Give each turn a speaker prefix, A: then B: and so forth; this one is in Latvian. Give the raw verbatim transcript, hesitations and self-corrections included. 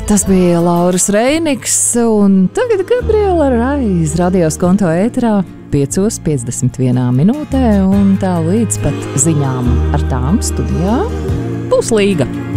A: Tas bija Lauris Reiniks un tagad Gabriela Raiz radios konto ēterā piecos piecdesmit vienā minūtē un tā līdz pat ziņām ar tām studijā Puslīga.